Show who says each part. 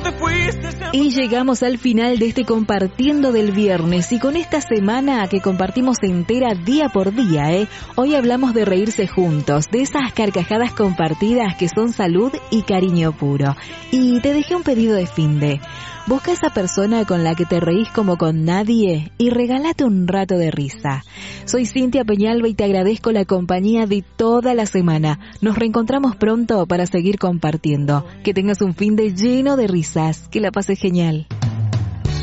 Speaker 1: te fuiste.
Speaker 2: Y llegamos al final de este Compartiendo del viernes, y con esta semana que compartimos entera día por día, hoy hablamos de reírse juntos, de esas carcajadas compartidas que son salud y cariño puro. Y te dejé un pedido de finde. Busca esa persona con la que te reís como con nadie y regálate un rato de risa. Soy Cintia Peñalba y te agradezco la compañía de toda la semana. Nos reencontramos pronto para seguir compartiendo. Que tengas un finde lleno de risas. Que la pases genial.